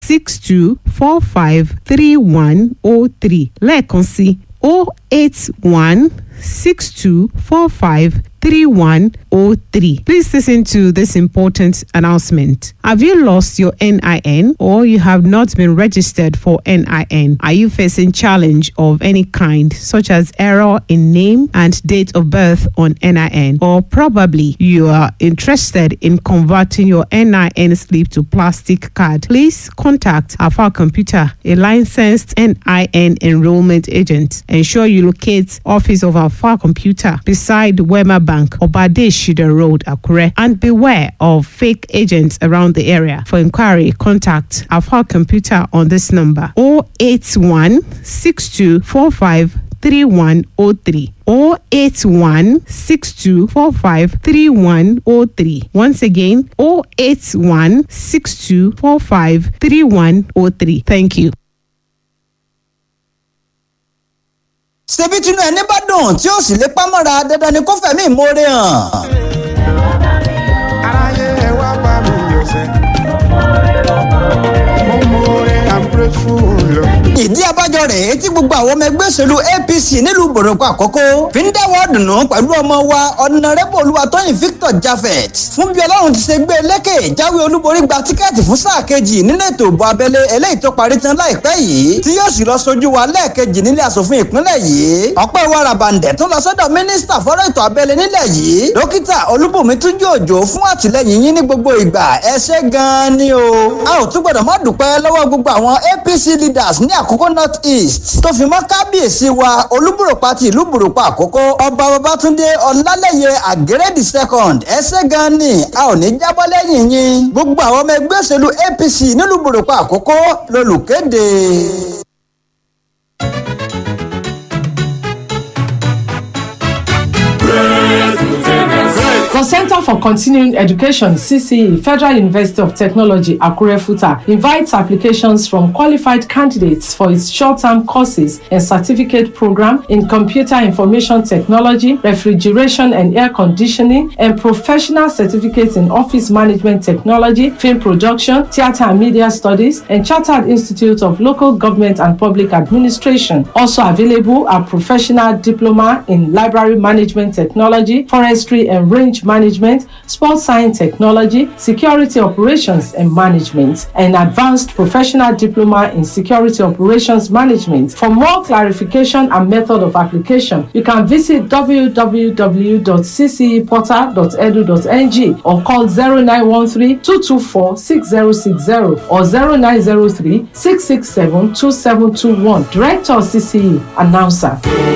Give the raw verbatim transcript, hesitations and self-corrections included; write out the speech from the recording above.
six two four five three one zero three lẹ́ẹ̀kan sí zero eight one six two four five three one zero three. Please listen to this important announcement. Have you lost your N I N or you have not been registered for N I N? Are you facing challenge of any kind, such as error in name and date of birth on N I N? Or probably you are interested in converting your N I N slip to plastic card? Please contact Alpha Computer, a licensed N I N enrollment agent. Ensure you locate office of Alpha Computer beside Wema Bank, Obade Shida Road, Akure, and beware of fake agents around the area. For inquiry, contact Alpha Computer on this number zero eight one six two four five three one zero three zero eight one six two four five three one zero three. Once again, zero eight one six two four five three one zero three. Thank you. ṣebí tinú ẹni bá dùn tí ó sì lè pámọ́ra dandan ni kó fẹ̀mí ìmoore hàn. aráyé ẹ wá bá mi yọ̀ sẹ́ mo mọ̀ọ́rẹ́ I'm grateful. ìdí abájọ rèé tí gbogbo àwọn ọmọ ẹgbẹ́ òṣèlú A P C nílùú Ìbòròpó Àkókó fi ń dáwọ́ dùnú pẹ̀lú ọmọ wa ọ̀nàrẹ́bù Olúwatóyìn Victor Japhet fún bí Ọlọ́run ti ṣe gbé lékè jáwé olúborí gba tíkẹ́ẹ̀tì fún sáà kejì nínú ètò ìbò abẹ́lé eléyìí tó parí tán láìpẹ́ yìí tí yóò sì lọ sojú wa lẹ́ẹ̀kejì nílé asòfin ìpínlẹ̀ yìí. ọpẹ́ wa ràbàǹdẹ̀ tó lọ sọ́dọ̀ mínísítà fọ́rọ̀ ètò abẹ́lé nílẹ̀ yìí dókítà Olúbùnmi Túnjí Òjó fún àtìlẹ́yìn yín ní gbogbo ìgbà ẹ ṣé gan-an ni o. a ò tún gbọ́dọ̀ má dúpẹ́ lọ́wọ́ gbogbo àwọn A P C leaders ní Àkókó North East tó fi mọ́ kábíyèsí wa Olúbùròpá ti ìlú Ìbòròpá Àkókó ọba Babátúndé Ọlálẹ́yẹ Àgẹ́rẹ́dì second ẹ ṣé gan-an ni a ò ní jábọ́ lẹ́yìn yín. gbogbo àwọn ọmọ ẹgbẹ́ òṣèlú A P C nílùú Ìbòròpá Àkókó lolùkéde. The Center for Continuing Education, C C E, Federal University of Technology, Akure Futa, invites applications from qualified candidates for its short-term courses and certificate program in computer information technology, refrigeration and air conditioning, and professional certificates in office management technology, film production, theater and media studies, and Chartered Institute of Local Government and Public Administration. Also available are professional diploma in library management technology, forestry and range management, sports science technology, security operations and management, and advanced professional diploma in security operations management. For more clarification and method of application, you can visit w w w dot c c e portal dot e d u dot n g or call zero nine one three two two four six zero six zero or zero nine zero three six six seven two seven two one. Director C C E, Announcer.